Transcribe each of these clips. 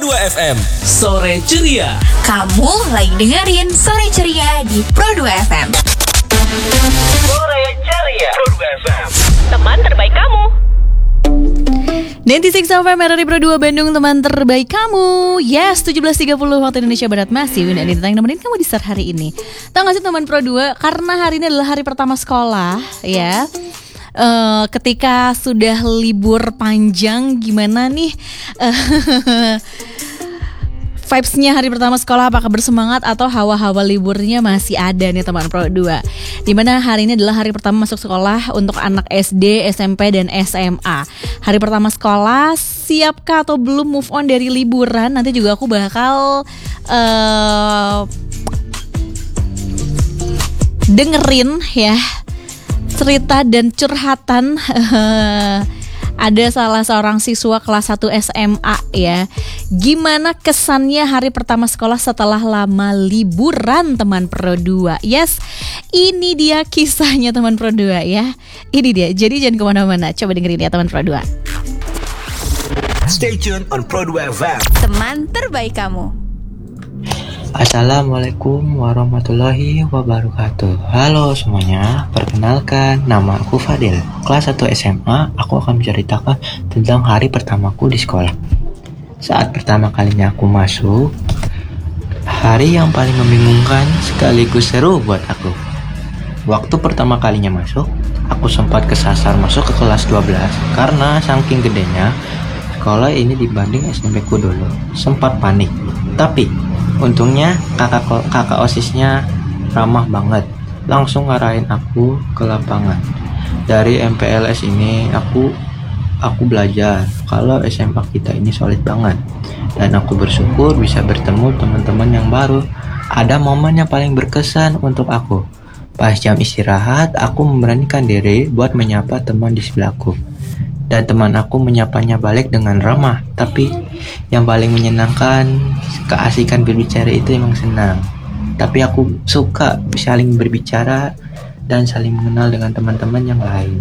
FM. Sore Ceria. Kamu lagi dengerin Sore Ceria di Pro 2 FM. Sore Ceria Pro 2 FM. Teman terbaik kamu. 96 FM dari Pro 2 Bandung, teman terbaik kamu. Yes, 17.30 waktu Indonesia Barat. Masih Winda Anita yang nemenin kamu di start hari ini. Tahu gak sih teman Pro 2, karena hari ini adalah hari pertama sekolah ya. Ketika sudah libur panjang, gimana nih vibes-nya hari pertama sekolah? Apakah bersemangat atau hawa-hawa liburnya masih ada nih teman Pro 2? Dimana hari ini adalah hari pertama masuk sekolah untuk anak SD, SMP, dan SMA. Hari pertama sekolah, siapkah atau belum move on dari liburan? Nanti juga aku bakal dengerin ya cerita dan curhatan ada salah seorang siswa kelas 1 SMA ya. Gimana kesannya hari pertama sekolah setelah lama liburan teman Pro 2? Yes, ini dia kisahnya teman Pro 2 ya. Ini dia, jadi jangan kemana-mana. Coba dengerin ya teman Pro 2. Stay tuned on Pro 2 FM. Teman terbaik kamu. Assalamualaikum warahmatullahi wabarakatuh. Halo semuanya, perkenalkan nama aku Fadil. Kelas 1 SMA, aku akan menceritakan tentang hari pertamaku di sekolah. Saat pertama kalinya aku masuk, hari yang paling membingungkan sekaligus seru buat aku. Waktu pertama kalinya masuk, aku sempat kesasar masuk ke kelas 12 karena saking gedenya sekolah ini dibanding SMP ku dulu. Sempat panik, tapi untungnya kakak OSISnya ramah banget, langsung ngarahin aku ke lapangan. Dari MPLS ini aku belajar kalau SMA kita ini solid banget, dan aku bersyukur bisa bertemu teman-teman yang baru. Ada momen yang paling berkesan untuk aku. Pas jam istirahat, aku memberanikan diri buat menyapa teman di sebelahku. Dan teman aku menyapanya balik dengan ramah. Tapi yang paling menyenangkan, keasikan berbicara itu emang senang. Tapi aku suka saling berbicara dan saling mengenal dengan teman-teman yang lain.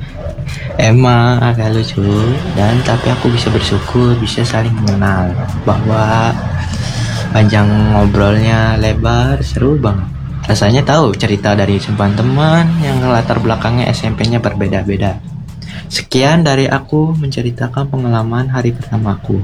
Emang agak lucu, dan tapi aku bisa bersyukur bisa saling mengenal. Bahwa panjang ngobrolnya lebar, seru banget. Rasanya tahu cerita dari sebuah teman yang latar belakangnya SMP-nya berbeda-beda. Sekian dari aku menceritakan pengalaman hari pertamaku.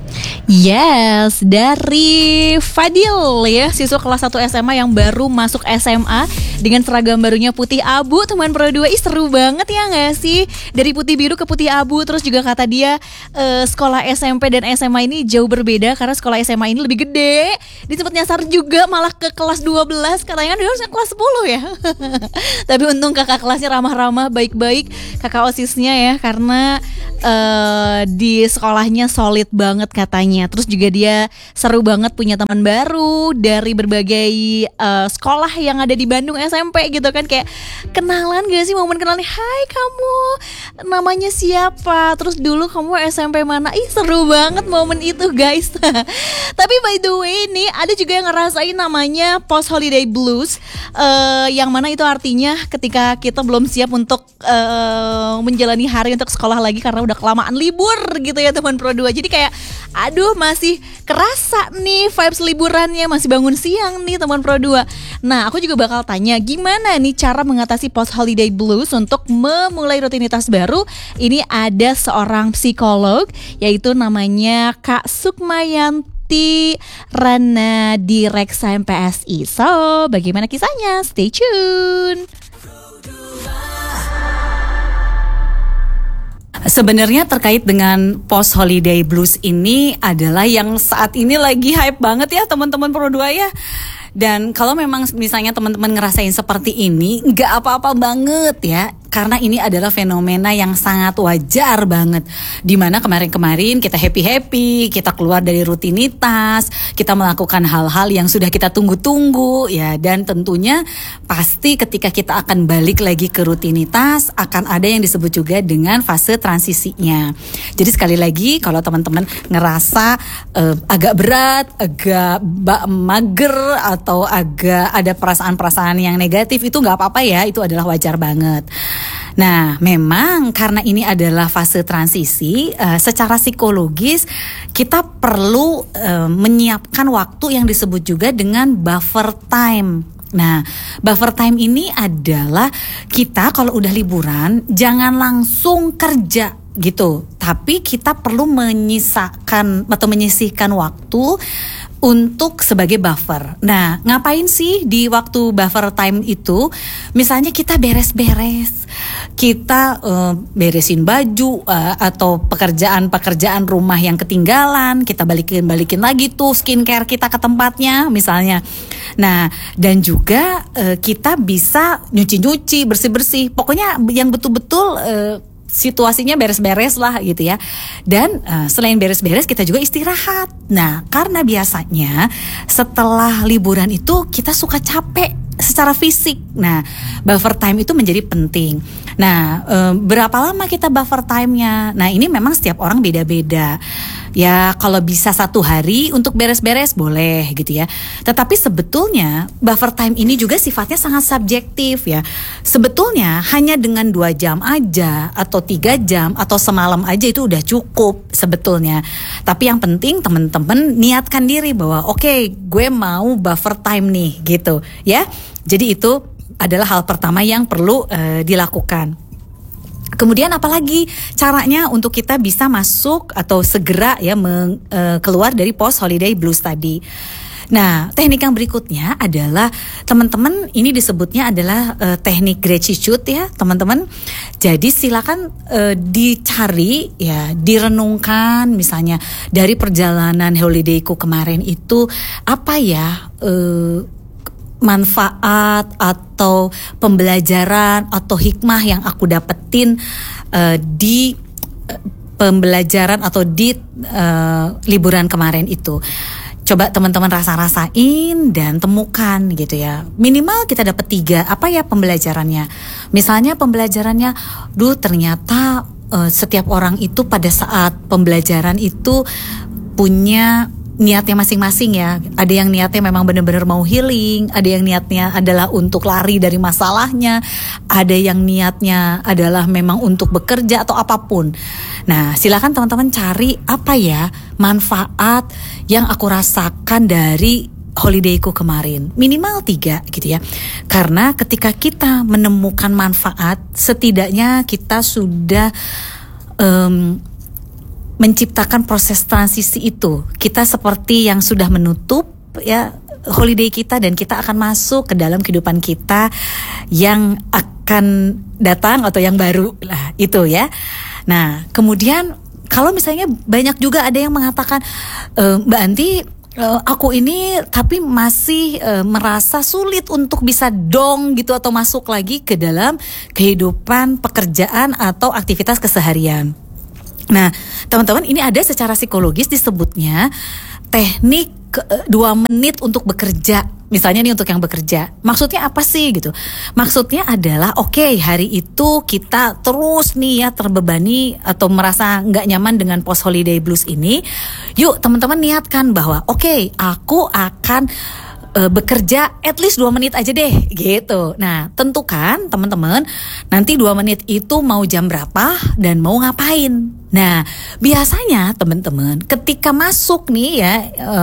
Yes, dari Fadil ya, siswa kelas 1 SMA yang baru masuk SMA dengan seragam barunya putih abu teman Pro 2. Ih, seru banget ya gak sih? Dari putih biru ke putih abu. Terus juga kata dia sekolah SMP dan SMA ini jauh berbeda karena sekolah SMA ini lebih gede. Dia sempat nyasar juga malah ke kelas 12. Katanya dia harusnya kelas 10 ya. Tapi untung kakak kelasnya ramah-ramah, baik-baik kakak OSISnya ya, karena di sekolahnya solid banget katanya. Terus juga dia seru banget punya teman baru dari berbagai sekolah yang ada di Bandung SMP gitu kan. Kayak kenalan gak sih, momen kenalan, hai kamu namanya siapa, terus dulu kamu SMP mana. Ih, seru banget momen itu guys. Tapi by the way nih, ada juga yang ngerasain namanya post holiday blues, yang mana itu artinya ketika kita belum siap untuk menjalani hari untuk sekolah lagi karena udah kelamaan libur gitu ya teman Pro 2. Jadi kayak aduh, masih kerasa nih vibes liburannya, masih bangun siang nih teman Pro 2. Nah, aku juga bakal tanya gimana nih cara mengatasi post holiday blues untuk memulai rutinitas baru. Ini ada seorang psikolog, yaitu namanya Kak Sukmayanti Rana di Reksa MPSI. So, bagaimana kisahnya? Stay tune. Sebenarnya terkait dengan post holiday blues ini adalah yang saat ini lagi hype banget ya teman-teman Pro 2 ya. Dan kalau memang misalnya teman-teman ngerasain seperti ini, nggak apa-apa banget ya. Karena ini adalah fenomena yang sangat wajar banget. Dimana kemarin-kemarin kita happy-happy, kita keluar dari rutinitas, kita melakukan hal-hal yang sudah kita tunggu-tunggu ya. Dan tentunya pasti ketika kita akan balik lagi ke rutinitas, akan ada yang disebut juga dengan fase transisinya. Jadi sekali lagi kalau teman-teman ngerasa agak berat, agak mager, atau agak ada perasaan-perasaan yang negatif, itu nggak apa-apa ya, itu adalah wajar banget. Nah, memang karena ini adalah fase transisi, secara psikologis kita perlu menyiapkan waktu yang disebut juga dengan buffer time. Nah, buffer time ini adalah kita kalau udah liburan jangan langsung kerja gitu, tapi kita perlu menyisakan atau menyisihkan waktu untuk sebagai buffer. Nah, ngapain sih di waktu buffer time itu? Misalnya kita beres-beres, kita beresin baju atau pekerjaan rumah yang ketinggalan, kita balikin lagi tuh skincare kita ke tempatnya misalnya. Nah, dan juga kita bisa nyuci-nyuci, bersih-bersih. Pokoknya yang betul-betul situasinya beres-beres lah gitu ya. Dan selain beres-beres kita juga istirahat. Nah, karena biasanya setelah liburan itu kita suka capek secara fisik. Nah, buffer time itu menjadi penting. Nah, berapa lama kita buffer time-nya? Nah, ini memang setiap orang beda-beda. Ya, kalau bisa 1 hari untuk beres-beres boleh gitu ya. Tetapi sebetulnya buffer time ini juga sifatnya sangat subjektif ya. Sebetulnya hanya dengan 2 jam aja atau 3 jam atau semalam aja itu udah cukup sebetulnya. Tapi yang penting teman-teman niatkan diri bahwa oke, gue mau buffer time nih gitu ya. Jadi itu adalah hal pertama yang perlu dilakukan. Kemudian apalagi caranya untuk kita bisa masuk atau segera ya keluar dari post holiday blues tadi. Nah, teknik yang berikutnya adalah teman-teman, ini disebutnya adalah teknik gratitude ya teman-teman. Jadi silakan dicari ya, direnungkan misalnya dari perjalanan holidayku kemarin itu apa ya manfaat atau pembelajaran atau hikmah yang aku dapetin di pembelajaran atau di liburan kemarin itu. Coba teman-teman rasa-rasain dan temukan gitu ya. Minimal kita dapat 3. Apa ya pembelajarannya? Misalnya pembelajarannya, ternyata setiap orang itu pada saat pembelajaran itu punya niatnya masing-masing ya. Ada yang niatnya memang benar-benar mau healing, ada yang niatnya adalah untuk lari dari masalahnya, ada yang niatnya adalah memang untuk bekerja atau apapun. Nah, silakan teman-teman cari apa ya manfaat yang aku rasakan dari holidayku kemarin. Minimal 3 gitu ya. Karena ketika kita menemukan manfaat, setidaknya kita sudah menciptakan proses transisi itu. Kita seperti yang sudah menutup ya holiday kita dan kita akan masuk ke dalam kehidupan kita yang akan datang atau yang baru lah itu ya. Nah, kemudian kalau misalnya banyak juga ada yang mengatakan Mbak Anti, aku ini tapi masih merasa sulit untuk bisa dong gitu atau masuk lagi ke dalam kehidupan pekerjaan atau aktivitas keseharian. Nah, teman-teman, ini ada secara psikologis disebutnya teknik 2 menit untuk bekerja. Misalnya nih untuk yang bekerja, maksudnya apa sih gitu? Maksudnya adalah hari itu kita terus nih ya terbebani atau merasa nggak nyaman dengan post holiday blues ini. Yuk teman-teman niatkan bahwa aku akan bekerja at least 2 menit aja deh gitu. Nah, tentukan teman-teman nanti 2 menit itu mau jam berapa dan mau ngapain. Nah, biasanya teman-teman ketika masuk nih ya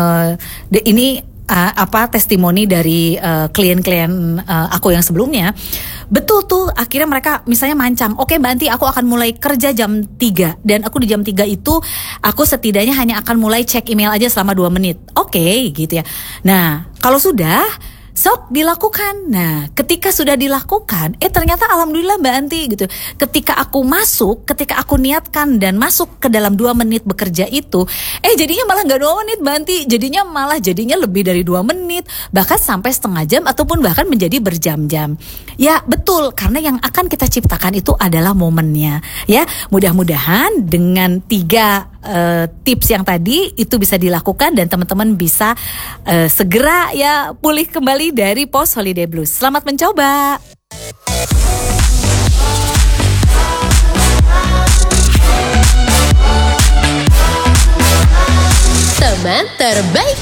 ini testimoni dari klien-klien aku yang sebelumnya, betul tuh akhirnya mereka misalnya mancam, Mbak Anti, aku akan mulai kerja jam 3 dan aku di jam 3 itu aku setidaknya hanya akan mulai cek email aja selama 2 menit. Gitu ya. Nah, kalau sudah sok dilakukan. Nah, ketika sudah dilakukan, ternyata alhamdulillah Mbak Anti gitu. Ketika aku niatkan dan masuk ke dalam 2 menit bekerja itu, jadinya malah nggak 2 menit Mbak Anti, jadinya lebih dari 2 menit, bahkan sampai setengah jam ataupun bahkan menjadi berjam-jam. Ya betul, karena yang akan kita ciptakan itu adalah momennya. Ya, mudah-mudahan dengan 3 tips yang tadi itu bisa dilakukan dan teman-teman bisa segera ya pulih kembali dari post holiday blues. Selamat mencoba. Teman terbaik